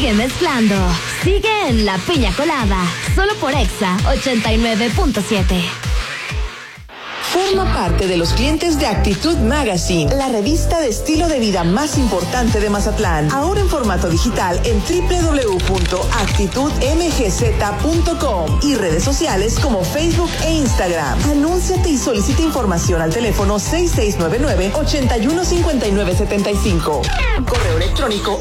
sigue mezclando. Sigue en La Piña Colada, solo por Exa 89.7. Forma parte de los clientes de Actitud Magazine, la revista de estilo de vida más importante de Mazatlán. Ahora en formato digital en www.actitudmgz.com y redes sociales como Facebook e Instagram. Anúnciate y solicita información al teléfono 6699-815975. Correo electrónico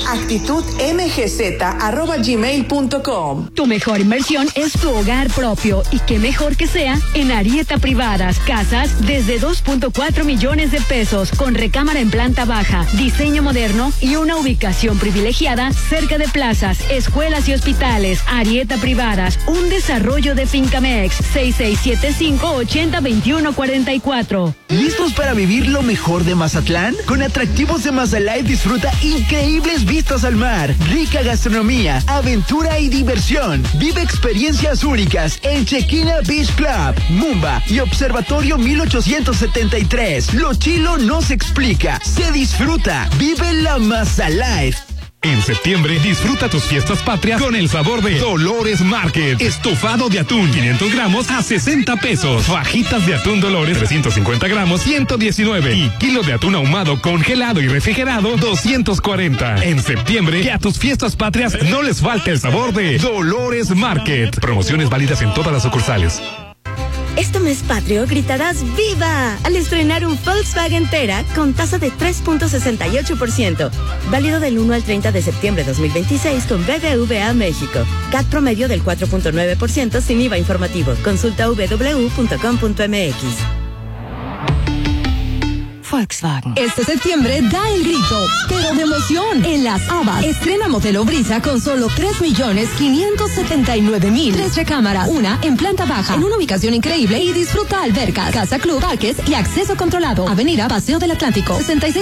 actitudmgz@gmail.com. Tu mejor inversión es tu hogar propio y qué mejor que sea en Arieta Privadas, casas desde 2.4 millones de pesos con recámara en planta baja, diseño moderno y una ubicación privilegiada cerca de plazas, escuelas y hospitales. Arieta Privadas, un desarrollo de Fincamex. 6675-802144. ¿Listos para vivir lo mejor de Mazatlán? Con atractivos de Mazalife disfruta increíbles vistas al mar, rica gastronomía, aventura y diversión. Vive experiencias únicas en Chequina Beach Club, Mumba y Observatorio 1873. Lo chilo no se explica, se disfruta. Vive la Mazalife. En septiembre, disfruta tus fiestas patrias con el sabor de Dolores Market. Estofado de atún, 500 gramos a 60 pesos. Fajitas de atún Dolores, 350 gramos, 119. Y kilo de atún ahumado, congelado y refrigerado, 240. En septiembre, que a tus fiestas patrias no les falte el sabor de Dolores Market. Promociones válidas en todas las sucursales. Este mes patrio gritarás ¡Viva! Al estrenar un Volkswagen Tera con tasa de 3.68%. Válido del 1 al 30 de septiembre 2026 con BBVA México. CAT promedio del 4.9% sin IVA informativo. Consulta www.com.mx. Volkswagen. Este septiembre da el grito, pero de emoción, en Las Habas. Estrena Modelo Brisa con solo 3.579.000. 3 recámara, una en planta baja, en una ubicación increíble y disfruta albercas, casa club, parques y acceso controlado. Avenida Paseo del Atlántico,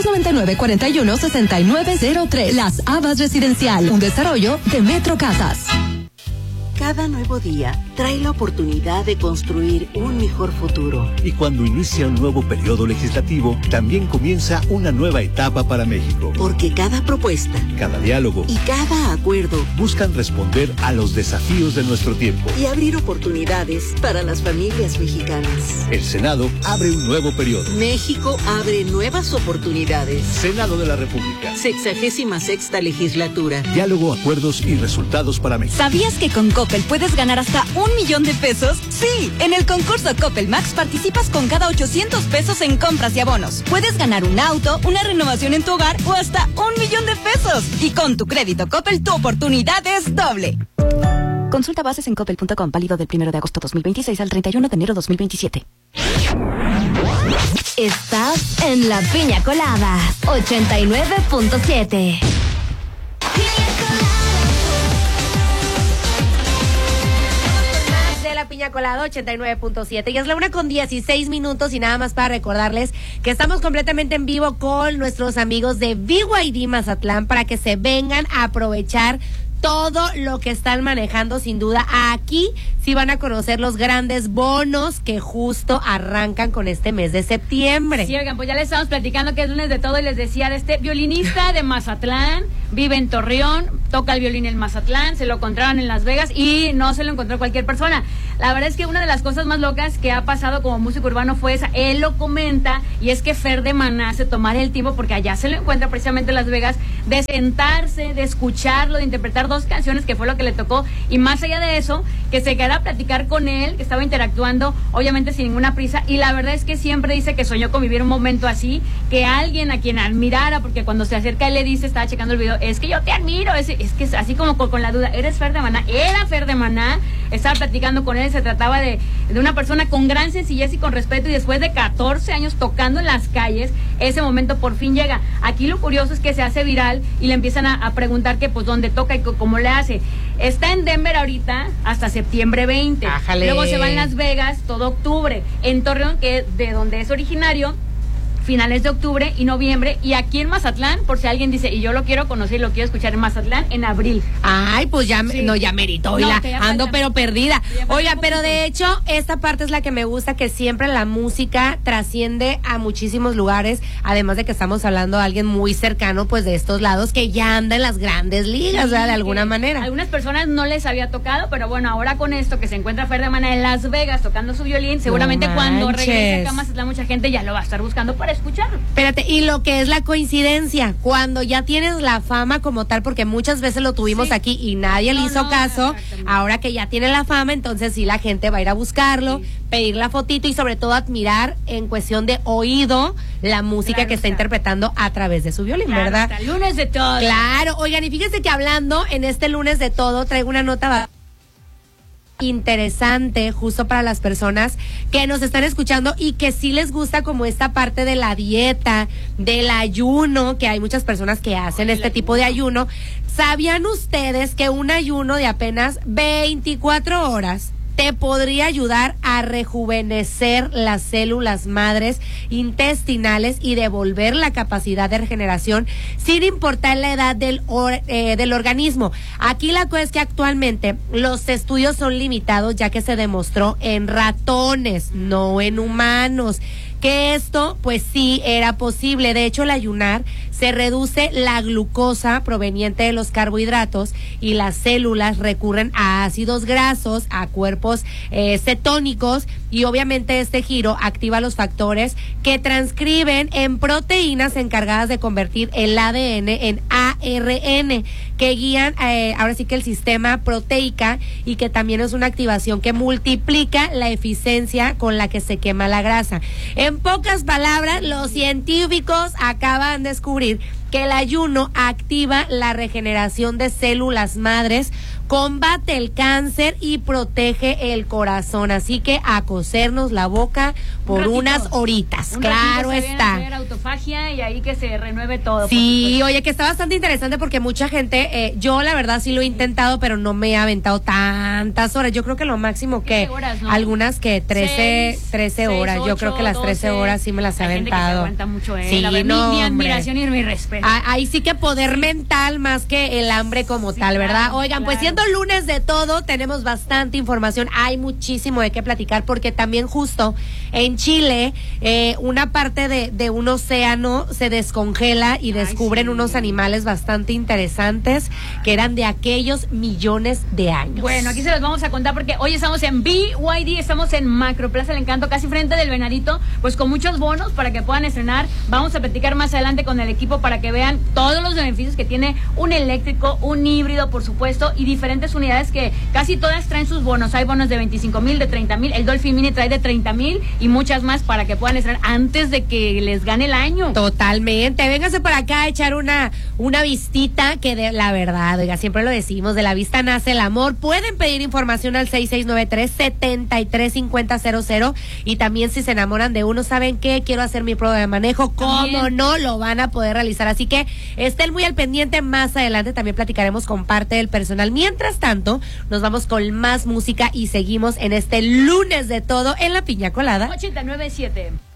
6699-416903. Las Habas Residencial, un desarrollo de Metro Casas. Cada nuevo día trae la oportunidad de construir un mejor futuro. Y cuando inicia un nuevo periodo legislativo, también comienza una nueva etapa para México. Porque cada propuesta, cada diálogo y cada acuerdo buscan responder a los desafíos de nuestro tiempo y abrir oportunidades para las familias mexicanas. El Senado abre un nuevo periodo. México abre nuevas oportunidades. Senado de la República. 66ª legislatura. Diálogo, acuerdos y resultados para México. ¿Sabías que con Coppel puedes ganar hasta $1,000,000? Sí, en el concurso Coppel Max participas con cada 800 pesos en compras y abonos. Puedes ganar un auto, una renovación en tu hogar o hasta $1,000,000. Y con tu crédito Coppel, tu oportunidad es doble. Consulta bases en coppel.com, válido del 1 de agosto 2026 al 31 de enero 2027. Estás en La Piña Colada 89.7. La Piña Colada 89.7 y es la 1:16 y nada más para recordarles que estamos completamente en vivo con nuestros amigos de BYD Mazatlán para que se vengan a aprovechar todo lo que están manejando. Sin duda aquí sí van a conocer los grandes bonos que justo arrancan con este mes de septiembre. Sí, oigan, pues ya les estamos platicando que es lunes de todo y les decía de este violinista de Mazatlán, vive en Torreón, toca el violín en Mazatlán, se lo encontraron en Las Vegas y no se lo encontró cualquier persona. La verdad es que una de las cosas más locas que ha pasado como músico urbano fue esa, él lo comenta, y es que Fer de Maná se tomara el tiempo, porque allá se lo encuentra precisamente en Las Vegas, de sentarse, de escucharlo, de interpretar 2 canciones, que fue lo que le tocó, y más allá de eso, que se quedara a platicar con él, que estaba interactuando, obviamente sin ninguna prisa, y la verdad es que siempre dice que soñó con vivir un momento así, que alguien a quien admirara, porque cuando se acerca él le dice, estaba checando el video, es que yo te admiro, es que es así como con la duda, ¿eres Fer de Maná? Era Fer de Maná, estaba platicando con él, se trataba de una persona con gran sencillez y con respeto, y después de 14 años tocando en las calles, ese momento por fin llega. Aquí lo curioso es que se hace viral y le empiezan a preguntar que pues dónde toca y cómo le hace. Está en Denver ahorita hasta septiembre 20. Ájale. Luego se va en Las Vegas todo octubre. En Torreón, que de donde es originario, finales de octubre y noviembre. Y aquí en Mazatlán, por si alguien dice, y yo lo quiero conocer y lo quiero escuchar en Mazatlán, en abril. Ay, pues ya, Sí. no, ya merito, No, oiga, que ya ando falta- pero perdida. ya falta Oiga, un pero poquito. de hecho, esta parte es la que me gusta, que siempre la música trasciende a muchísimos lugares, además de que estamos hablando de alguien muy cercano, pues de estos lados, que ya anda en las grandes ligas, ¿verdad? De alguna Que manera. a algunas personas no les había tocado, pero bueno, ahora con esto que se encuentra Fer de Mana en Las Vegas tocando su violín, seguramente cuando manches. regrese acá a Mazatlán mucha gente ya lo va a estar buscando para escucharlo. Espérate, y lo que es la coincidencia, cuando ya tienes la fama como tal, porque muchas veces lo tuvimos Sí. aquí y nadie le No, hizo no, caso, exactamente. ahora que ya tiene la fama, entonces sí la gente va a ir a buscarlo, Sí. pedir la fotito y sobre todo admirar en cuestión de oído la música Claro que está está. interpretando a través de su violín, Claro, ¿verdad? hasta el lunes de todo. Claro, oigan, y fíjense que hablando en este lunes de todo, traigo una nota interesante justo para las personas que nos están escuchando y que sí les gusta como esta parte de la dieta, del ayuno, que hay muchas personas que hacen este tipo de ayuno. ¿Sabían ustedes que un ayuno de apenas 24 horas te podría ayudar a rejuvenecer las células madres intestinales y devolver la capacidad de regeneración sin importar la edad del organismo? Aquí la cosa es que actualmente los estudios son limitados, ya que se demostró en ratones, no en humanos, que esto pues sí era posible. De hecho, el ayunar se reduce la glucosa proveniente de los carbohidratos y las células recurren a ácidos grasos, a cuerpos cetónicos, y obviamente este giro activa los factores que transcriben en proteínas encargadas de convertir el ADN en ARN, que guían ahora sí que el sistema proteica, y que también es una activación que multiplica la eficiencia con la que se quema la grasa. En pocas palabras, los científicos acaban de descubrir que el ayuno activa la regeneración de células madres, combate el cáncer y protege el corazón. Así que a cosernos la boca por ratito. unas horitas. Un Claro ratito se viene a está. hacer autofagia y ahí que se renueve todo. Sí, oye, que está bastante interesante porque mucha gente, yo la verdad sí lo he intentado, pero no me he aventado tantas horas. Yo creo que lo máximo que 13 horas, ¿no? algunas que 13 6, horas. Yo 8, creo que las 13 horas sí me las he Hay gente que se aventado. aguanta mucho, Sí, la verdad, no, mi hombre. admiración y mi respeto. Ahí sí que poder mental más que el hambre como tal, ¿verdad? claro, Oigan, pues claro. siendo lunes de todo, tenemos bastante información. Hay muchísimo de qué platicar porque también justo en Chile una parte de un océano se descongela y descubren sí. unos animales bastante interesantes que eran de aquellos millones de años. Bueno, aquí se los vamos a contar porque hoy estamos en BYD, estamos en Macroplaza del Encanto, casi frente del Venadito, pues con muchos bonos para que puedan estrenar. Vamos a platicar más adelante con el equipo para que vean todos los beneficios que tiene un eléctrico, un híbrido, por supuesto, y diferentes unidades que casi todas traen sus bonos. Hay bonos de 25,000, de 30,000, el Dolphin Mini trae de 30,000 y muchas más para que puedan estrenar antes de que les gane el año. Totalmente, véngase para acá a echar una vistita, que de la verdad, oiga, siempre lo decimos, de la vista nace el amor. Pueden pedir información al 6693-735000 y también si se enamoran de uno, ¿saben qué? Quiero hacer mi prueba de manejo, ¿cómo También. no? Lo van a poder realizar, así que estén muy al pendiente. Más adelante también platicaremos con parte del personal. Mientras tanto, nos vamos con más música y seguimos en este lunes de todo en la Piña Colada. 89.7